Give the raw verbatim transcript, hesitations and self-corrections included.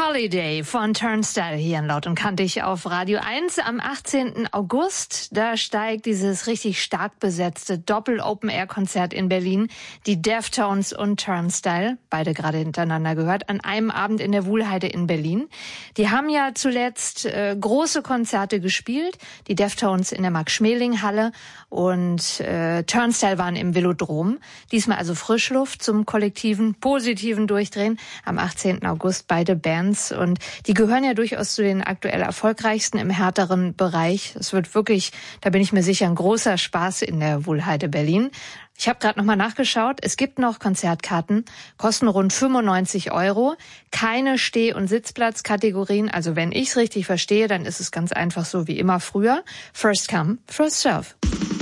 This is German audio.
Holiday von Turnstile hier in Laut und Kantig auf Radio eins am achtzehnten August. Da steigt dieses richtig stark besetzte Doppel-Open-Air-Konzert in Berlin. Die Deftones und Turnstile, beide gerade hintereinander gehört, an einem Abend in der Wuhlheide in Berlin. Die haben ja zuletzt äh, große Konzerte gespielt. Die Deftones in der Max-Schmeling-Halle und äh, Turnstile waren im Velodrom. Diesmal also Frischluft zum kollektiven, positiven Durchdrehen am achtzehnten August. Beide Bands. Und die gehören ja durchaus zu den aktuell erfolgreichsten im härteren Bereich. Es wird wirklich, da bin ich mir sicher, ein großer Spaß in der Wuhlheide Berlin. Ich habe gerade nochmal nachgeschaut. Es gibt noch Konzertkarten, kosten rund fünfundneunzig Euro. Keine Steh- und Sitzplatzkategorien. Also wenn ich es richtig verstehe, dann ist es ganz einfach so wie immer früher. First come, first serve.